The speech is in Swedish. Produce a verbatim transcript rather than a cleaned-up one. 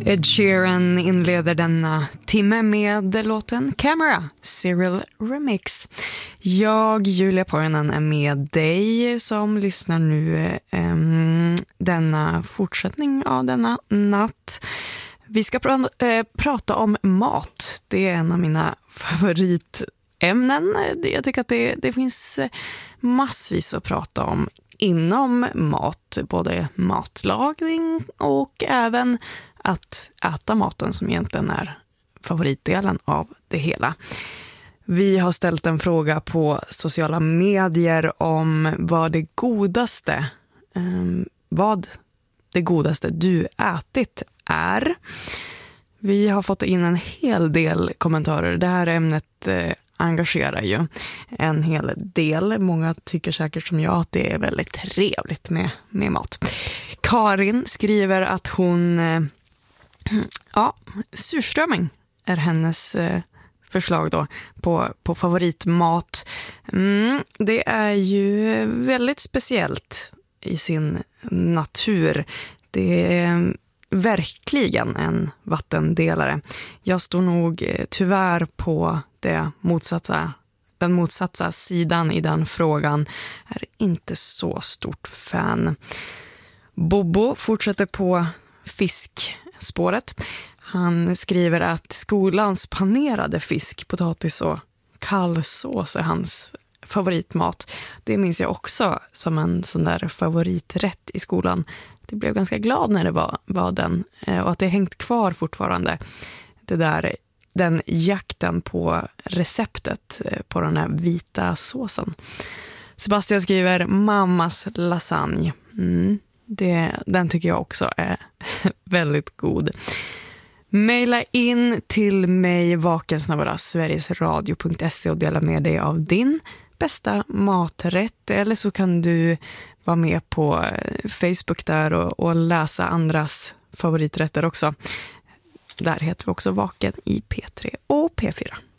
Ed Sheeran inleder denna timme med låten Camera, Cyril Remix. Jag, Julia Poiranen, är med dig som lyssnar nu um, denna fortsättning av denna natt. Vi ska pr- äh, prata om mat. Det är en av mina favoritämnen. Jag tycker att det, det finns massvis att prata om inom mat, både matlagning och även att äta maten, som egentligen är favoritdelen av det hela. Vi har ställt en fråga på sociala medier om vad det godaste um, vad det godaste du ätit är. Vi har fått in en hel del kommentarer. Det här ämnet eh, engagerar ju en hel del. Många tycker säkert som jag att det är väldigt trevligt med, med mat. Karin skriver att hon eh, ja, surströmming är hennes eh, förslag då på, på favoritmat. Mm, det är ju väldigt speciellt i sin natur. Det är verkligen en vattendelare. Jag står nog eh, tyvärr på det motsatta, den motsatta sidan i den frågan. Är inte så stort fan. Bobo fortsätter på fiskspåret. Han skriver att skolans panerade fisk, potatis och kallsås är hans favoritmat. Det minns jag också som en sån där favoriträtt i skolan. Jag blev ganska glad när det var, var den, och att det hängt kvar fortfarande. Det där, den jakten på receptet på den här vita såsen. Sebastian skriver mammas lasagne. Mm, det, den tycker jag också är väldigt god. Maila in till mig vakensnabel-a sverigesradio punkt se och dela med dig av din bästa maträtt. Eller så kan du vara med på Facebook där och, och läsa andras favoriträtter också. Där heter vi också Vaken i P tre och P fyra.